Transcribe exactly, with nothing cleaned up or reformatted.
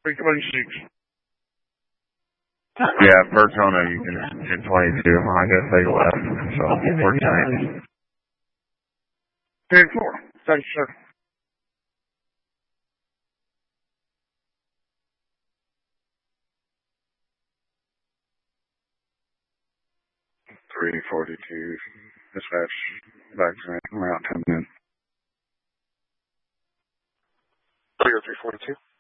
three twenty-six. Yeah, Bertona, you can hit twenty-two. I guess they left, so forty-nine. ten four. Thank you, sir. three forty-two. Dispatch back to me. I'm out ten minutes. three forty-two.